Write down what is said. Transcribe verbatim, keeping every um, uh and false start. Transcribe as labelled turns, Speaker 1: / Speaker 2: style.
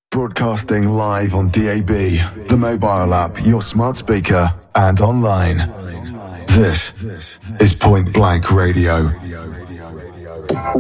Speaker 1: Broadcasting live on D A B, the mobile app, your smart speaker, and online. This is Point Blank Radio.